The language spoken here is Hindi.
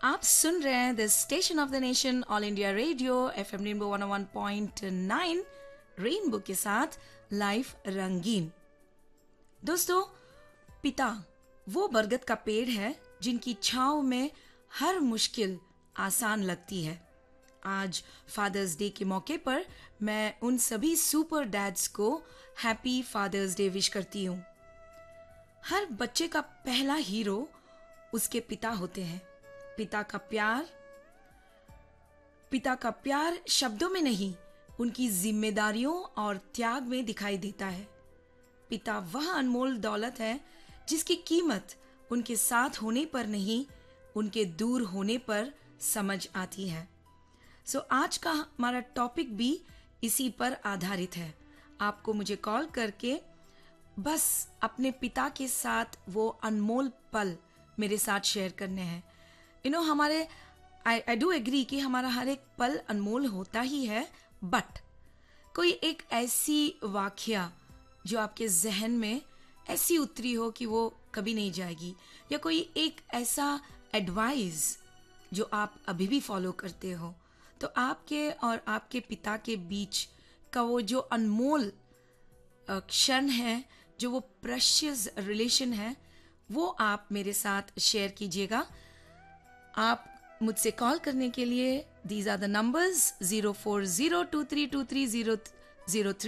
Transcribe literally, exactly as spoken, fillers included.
आप सुन रहे हैं the station of the nation all India radio FM rainbow one O one point nine rainbow के साथ लाइफ रंगीन। दोस्तों, पिता वो बरगद का पेड़ है जिनकी छांव में हर मुश्किल आसान लगती है। आज फादर्स डे के मौके पर मैं उन सभी सुपर डैड्स को हैप्पी फादर्स डे विश करती हूँ। हर बच्चे का पहला हीरो उसके पिता होते हैं। पिता का प्यार पिता का प्यार शब्दों में नहीं, उनकी जिम्मेदारियों और त्याग में दिखाई देता है। पिता वह अनमोल दौलत है जिसकी कीमत उनके साथ होने पर नहीं, उनके दूर होने पर समझ आती है। सो so, आज का हमारा टॉपिक भी इसी पर आधारित है। आपको मुझे कॉल करके बस अपने पिता के साथ वो अनमोल पल मेरे साथ शेयर करने हैं। यू नो हमारे आई आई डू एग्री कि हमारा हर एक पल अनमोल होता ही है, बट कोई एक ऐसी वाकया जो आपके जहन में ऐसी उतरी हो कि वो कभी नहीं जाएगी, या कोई एक ऐसा एडवाइस जो आप अभी भी फॉलो करते हो, तो आपके और आपके पिता के बीच का वो जो अनमोल क्षण है, जो वो प्रेशियस रिलेशन है, वो आप मेरे साथ शेयर कीजिएगा। आप मुझसे कॉल करने के लिए these are the numbers zero four zero to three to three zero zero three